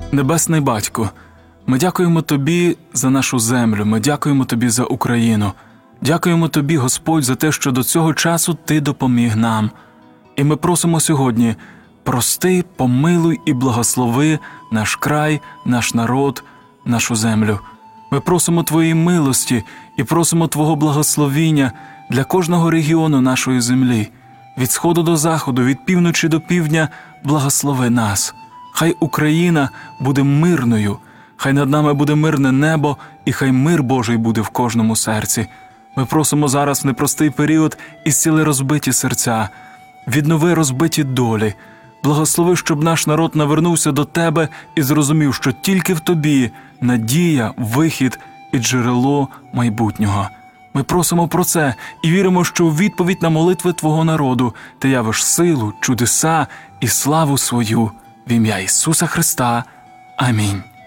Небесний Батько, ми дякуємо Тобі за нашу землю, ми дякуємо Тобі за Україну. Дякуємо Тобі, Господь, за те, що до цього часу Ти допоміг нам. І ми просимо сьогодні: прости, помилуй і благослови наш край, наш народ, нашу землю. Ми просимо Твоєї милості і просимо Твого благословіння для кожного регіону нашої землі. Від сходу до заходу, від півночі до півдня благослови нас. Хай Україна буде мирною, хай над нами буде мирне небо і хай мир Божий буде в кожному серці. Ми просимо зараз в непростий період ісціли розбиті серця, віднови розбиті долі. Благослови, щоб наш народ навернувся до Тебе і зрозумів, що тільки в Тобі надія, вихід і джерело майбутнього. Ми просимо про це і віримо, що у відповідь на молитви Твого народу Ти явиш силу, чудеса і славу свою в ім'я Ісуса Христа. Амінь.